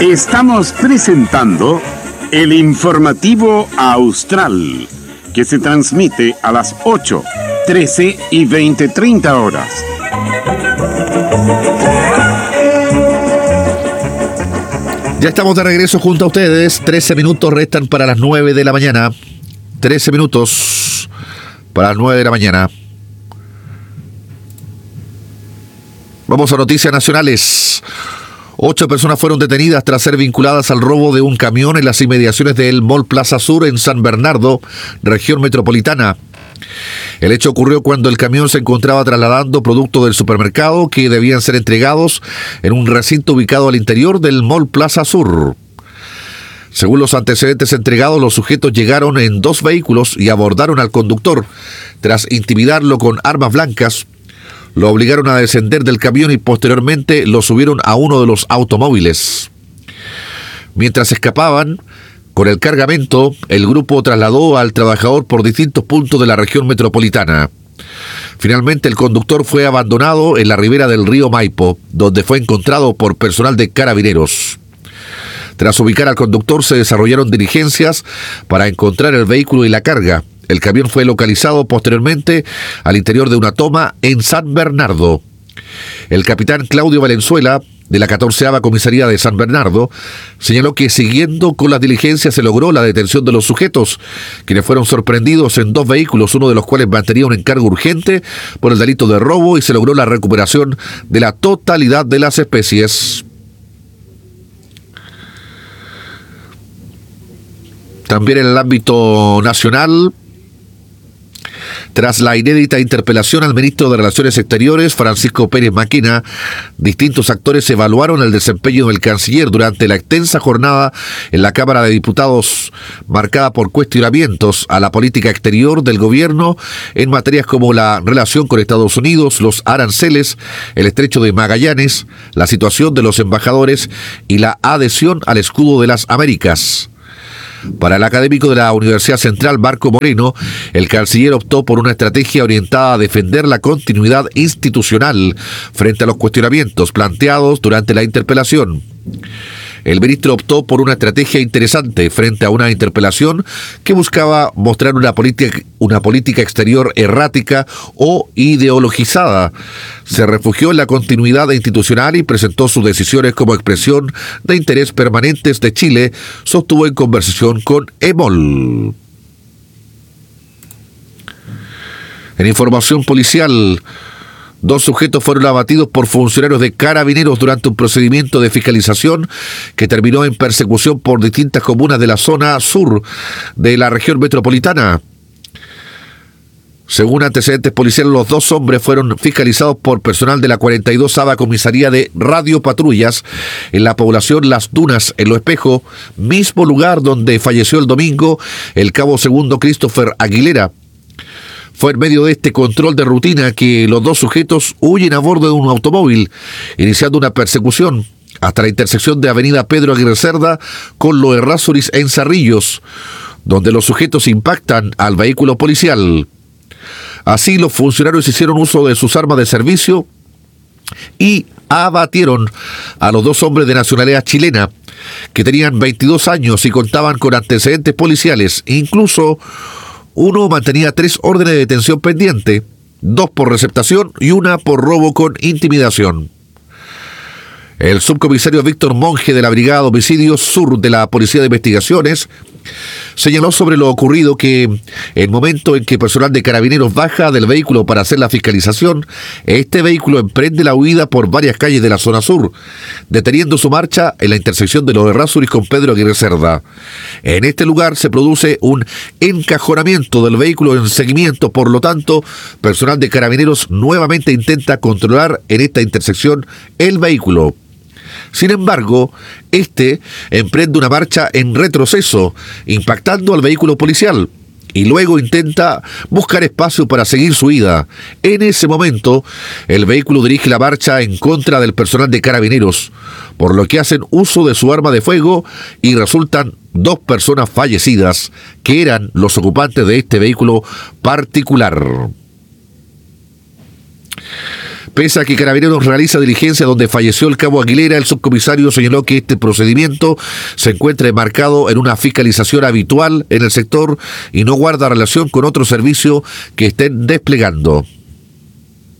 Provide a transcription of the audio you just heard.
Estamos presentando el informativo Austral, que se transmite a las 8, 13 y 20:30 horas. Ya estamos de regreso junto a ustedes. 13 minutos restan para las 9 de la mañana. 13 minutos para las 9 de la mañana. Vamos a noticias nacionales. 8 personas fueron detenidas tras ser vinculadas al robo de un camión en las inmediaciones del Mall Plaza Sur en San Bernardo, región metropolitana. El hecho ocurrió cuando el camión se encontraba trasladando productos del supermercado que debían ser entregados en un recinto ubicado al interior del Mall Plaza Sur. Según los antecedentes entregados, los sujetos llegaron en 2 vehículos y abordaron al conductor. Tras intimidarlo con armas blancas, lo obligaron a descender del camión y posteriormente lo subieron a uno de los automóviles. Mientras escapaban con el cargamento, el grupo trasladó al trabajador por distintos puntos de la región metropolitana. Finalmente, el conductor fue abandonado en la ribera del río Maipo, donde fue encontrado por personal de Carabineros. Tras ubicar al conductor, se desarrollaron diligencias para encontrar el vehículo y la carga. El camión fue localizado posteriormente al interior de una toma en San Bernardo. El capitán Claudio Valenzuela, de la 14ª Comisaría de San Bernardo, señaló que siguiendo con las diligencias se logró la detención de los sujetos, quienes fueron sorprendidos en 2 vehículos, uno de los cuales mantenía un encargo urgente por el delito de robo, y se logró la recuperación de la totalidad de las especies. También en el ámbito nacional, tras la inédita interpelación al ministro de Relaciones Exteriores, Francisco Pérez Maquina, distintos actores evaluaron el desempeño del canciller durante la extensa jornada en la Cámara de Diputados, marcada por cuestionamientos a la política exterior del gobierno en materias como la relación con Estados Unidos, los aranceles, el estrecho de Magallanes, la situación de los embajadores y la adhesión al escudo de las Américas. Para el académico de la Universidad Central, Marco Moreno, el canciller optó por una estrategia orientada a defender la continuidad institucional frente a los cuestionamientos planteados durante la interpelación. El ministro optó por una estrategia interesante frente a una interpelación que buscaba mostrar una política exterior errática o ideologizada. Se refugió en la continuidad institucional y presentó sus decisiones como expresión de interés permanentes de Chile, sostuvo en conversación con EMOL. En información policial, 2 sujetos fueron abatidos por funcionarios de Carabineros durante un procedimiento de fiscalización que terminó en persecución por distintas comunas de la zona sur de la región metropolitana. Según antecedentes policiales, los 2 hombres fueron fiscalizados por personal de la 42ª Comisaría de Radiopatrullas en la población Las Dunas, en Lo Espejo, mismo lugar donde falleció el domingo el cabo segundo Christopher Aguilera. Fue en medio de este control de rutina que los 2 sujetos huyen a bordo de un automóvil, iniciando una persecución hasta la intersección de Avenida Pedro Aguirre Cerda con Lo Errázuriz en Cerrillos, donde los sujetos impactan al vehículo policial. Así, los funcionarios hicieron uso de sus armas de servicio y abatieron a los 2 hombres de nacionalidad chilena, que tenían 22 años y contaban con antecedentes policiales. Incluso uno mantenía 3 órdenes de detención pendiente, 2 por receptación y 1 por robo con intimidación. El subcomisario Víctor Monge de la Brigada de Homicidios Sur de la Policía de Investigaciones señaló sobre lo ocurrido que en el momento en que personal de Carabineros baja del vehículo para hacer la fiscalización, este vehículo emprende la huida por varias calles de la zona sur, deteniendo su marcha en la intersección de Los Errázuriz con Pedro Aguirre Cerda. En este lugar se produce un encajonamiento del vehículo en seguimiento, por lo tanto, personal de Carabineros nuevamente intenta controlar en esta intersección el vehículo. Sin embargo, este emprende una marcha en retroceso, impactando al vehículo policial, y luego intenta buscar espacio para seguir su huida. En ese momento, el vehículo dirige la marcha en contra del personal de Carabineros, por lo que hacen uso de su arma de fuego y resultan 2 personas fallecidas, que eran los ocupantes de este vehículo particular. Pese a que Carabineros realiza diligencia donde falleció el cabo Aguilera, el subcomisario señaló que este procedimiento se encuentra enmarcado en una fiscalización habitual en el sector y no guarda relación con otro servicio que estén desplegando.